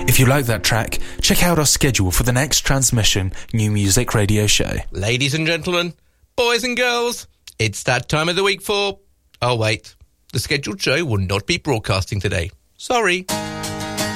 If you like that track, check out our schedule for the next transmission, New Music Radio Show. Ladies and gentlemen, boys and girls, it's that time of the week for... Oh wait, the scheduled show will not be broadcasting today. Sorry.